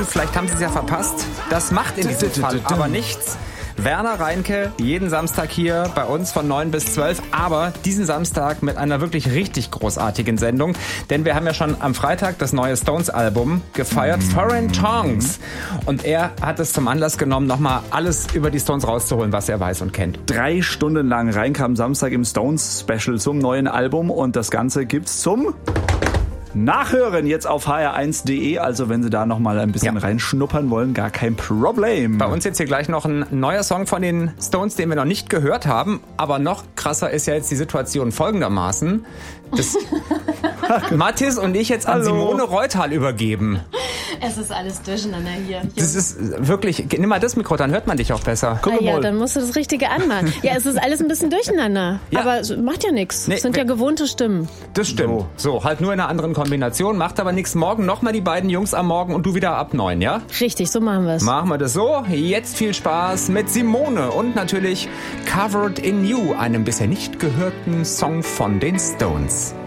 vielleicht haben Sie es ja verpasst. Das macht in diesem Fall aber nichts. Werner Reinke, jeden Samstag hier bei uns von 9 bis 12, aber diesen Samstag mit einer wirklich richtig großartigen Sendung, denn wir haben ja schon am Freitag das neue Stones-Album gefeiert, Foreign Tongues, und er hat es zum Anlass genommen, nochmal alles über die Stones rauszuholen, was er weiß und kennt. 3 Stunden lang Reinke am Samstag im Stones-Special zum neuen Album und das Ganze gibt's zum Nachhören jetzt auf hr1.de, also wenn Sie da noch mal ein bisschen reinschnuppern wollen, gar kein Problem. Bei uns jetzt hier gleich noch ein neuer Song von den Stones, den wir noch nicht gehört haben, aber noch krasser ist ja jetzt die Situation folgendermaßen, dass Mathis und ich jetzt an Simone Reutal übergeben. Es ist alles durcheinander hier. Das ist wirklich, nimm mal das Mikro, dann hört man dich auch besser. Guck mal. Dann musst du das Richtige anmachen. Ja, es ist alles ein bisschen durcheinander, aber es macht ja nichts. Es sind ja gewohnte Stimmen. Das stimmt. So, halt nur in einer anderen Kombination, macht aber nichts. Morgen nochmal die beiden Jungs am Morgen und du wieder ab 9, ja? Richtig, so machen wir es. Machen wir das so. Jetzt viel Spaß mit Simone und natürlich Covered in You, einem bisher nicht gehörten Song von den Stones.